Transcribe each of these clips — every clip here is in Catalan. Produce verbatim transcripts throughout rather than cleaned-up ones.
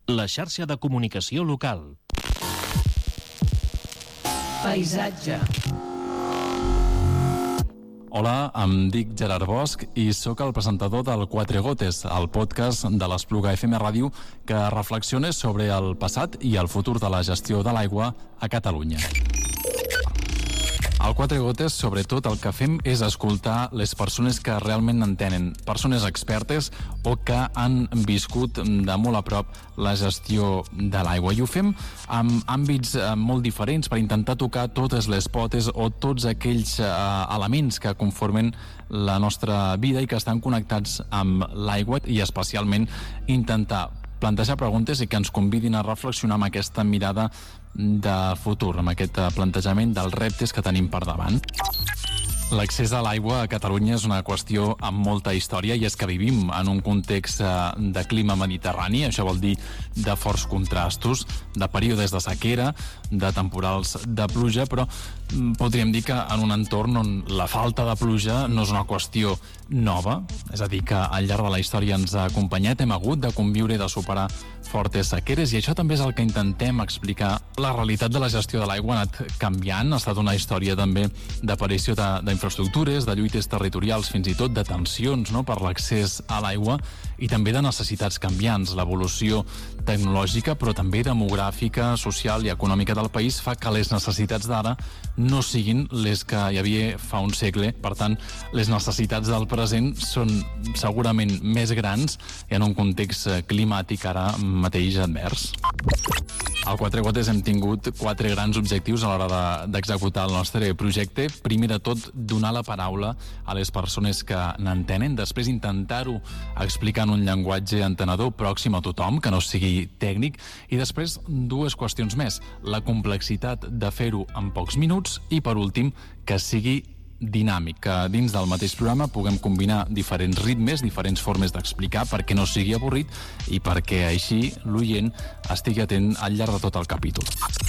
La xarxa de comunicació local. Paisatge. Hola, em dic Gerard Bosch i sóc el presentador del Quatre Gotes, el podcast de l'Espluga F M Ràdio que reflexiona sobre el passat i el futur de la gestió de l'aigua a Catalunya. Al Quatre Gotes, sobretot, el que fem és escoltar les persones que realment entenen, persones expertes o que han viscut de molt a prop la gestió de l'aigua. I ho fem amb àmbits molt diferents per intentar tocar totes les potes o tots aquells eh, elements que conformen la nostra vida i que estan connectats amb l'aigua, i especialment intentar plantejar preguntes i que ens convidin a reflexionar amb aquesta mirada de futur, amb aquest plantejament dels reptes que tenim per davant. L'accés a l'aigua a Catalunya és una qüestió amb molta història, i és que vivim en un context de clima mediterrani. Això vol dir de forts contrastos, de períodes de sequera, de temporals de pluja, però podríem dir que en un entorn on la falta de pluja no és una qüestió nova, és a dir, que al llarg de la història ens ha acompanyat, hem hagut de conviure i de superar fortes sequeres, i això també és el que intentem explicar. La realitat de la gestió de l'aigua ha anat canviant, ha estat una història també d'aparició d'infraestructures, de lluites territorials, fins i tot de tensions, no?, per l'accés a l'aigua, i també de necessitats canviants. L'evolució tecnològica, però també demogràfica, social i econòmica del país fa que les necessitats d'ara no siguin les que hi havia fa un segle. Per tant, les necessitats del present són segurament més grans i en un context climàtic ara mateix advers. Al Quatre Gotes hem tingut quatre grans objectius a l'hora de, d'executar el nostre projecte. Primer de tot, donar la paraula a les persones que n'entenen, després intentar-ho explicar en un llenguatge entenedor pròxim a tothom, que no sigui tècnic, i després dues qüestions més: la complexitat de fer-ho en pocs minuts i, per últim, que sigui dinàmic, que dins del mateix programa puguem combinar diferents ritmes, diferents formes d'explicar, perquè no sigui avorrit i perquè així l'oient estigui atent al llarg de tot el capítol.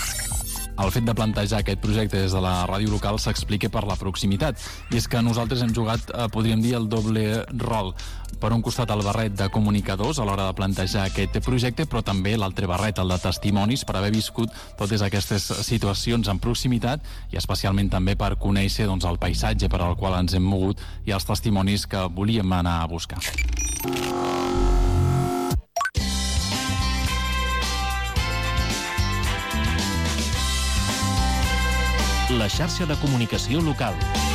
El fet de plantejar aquest projecte des de la ràdio local s'explica per la proximitat, i és que nosaltres hem jugat, eh, podríem dir, el doble rol. Per un costat, el barret de comunicadors a l'hora de plantejar aquest projecte, però també l'altre barret, el de testimonis, per haver viscut totes aquestes situacions en proximitat, i especialment també per conèixer, doncs, el paisatge per al qual ens hem mogut i els testimonis que volíem anar a buscar. La xarxa de comunicació local.